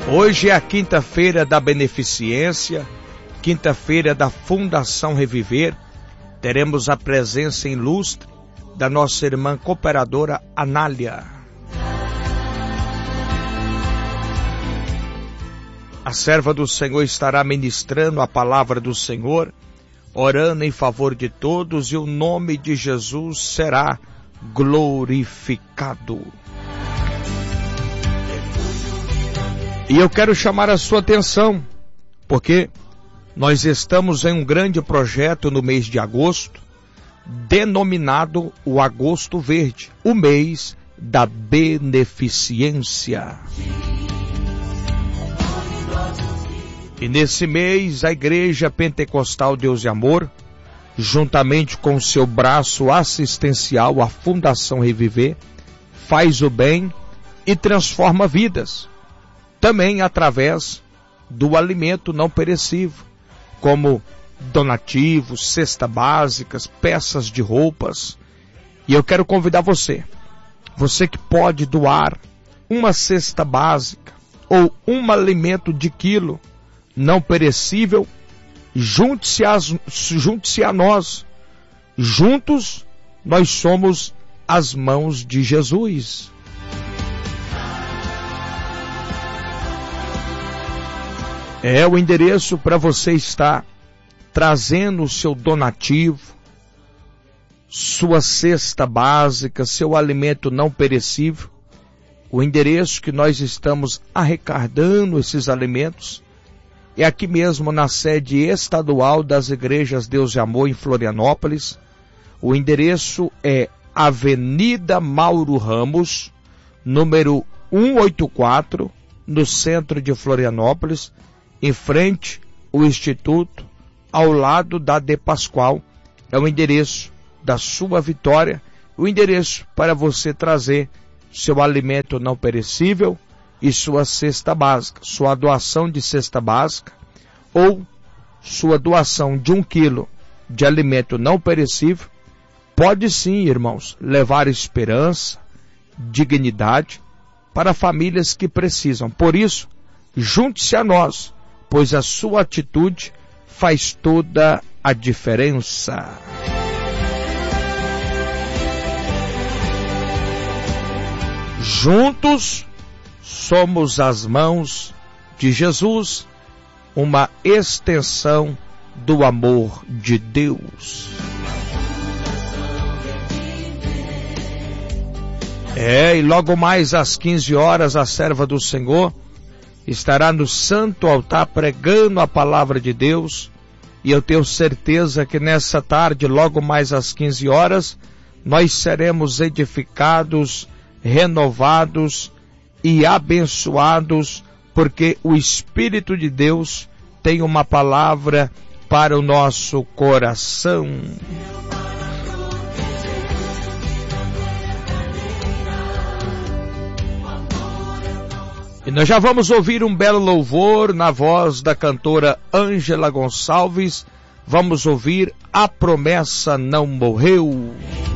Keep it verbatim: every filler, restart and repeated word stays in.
Hoje é a quinta-feira da beneficência, quinta-feira da Fundação Reviver. Teremos a presença ilustre da nossa irmã cooperadora Anália. A serva do Senhor estará ministrando a palavra do Senhor, orando em favor de todos, e o nome de Jesus será glorificado. E eu quero chamar a sua atenção, porque nós estamos em um grande projeto no mês de agosto, denominado o Agosto Verde, o mês da beneficência. E nesse mês, a Igreja Pentecostal Deus e Amor, juntamente com o seu braço assistencial, a Fundação Reviver, faz o bem e transforma vidas. Também através do alimento não perecível, como donativos, cestas básicas, peças de roupas. E eu quero convidar você, você que pode doar uma cesta básica ou um alimento de quilo não perecível, junte-se a, junte-se a nós. Juntos nós somos as mãos de Jesus. É o endereço para você estar trazendo o seu donativo, sua cesta básica, seu alimento não perecível. O endereço que nós estamos arrecadando esses alimentos é aqui mesmo na sede estadual das Igrejas Deus e Amor em Florianópolis. O endereço é Avenida Mauro Ramos, número cento e oitenta e quatro, no centro de Florianópolis, em frente ao Instituto, ao lado da De Pascoal. É o endereço da sua vitória, o endereço para você trazer seu alimento não perecível e sua cesta básica, sua doação de cesta básica ou sua doação de um quilo de alimento não perecível. Pode sim, irmãos, levar esperança, dignidade para famílias que precisam. Por isso, junte-se a nós, pois a sua atitude faz toda a diferença. Juntos somos as mãos de Jesus, uma extensão do amor de Deus. É, e logo mais às quinze horas, a serva do Senhor estará no santo altar pregando a palavra de Deus, e eu tenho certeza que nessa tarde, logo mais às quinze horas, nós seremos edificados, renovados e abençoados, porque o Espírito de Deus tem uma palavra para o nosso coração. E nós já vamos ouvir um belo louvor na voz da cantora Ângela Gonçalves. Vamos ouvir A Promessa Não Morreu.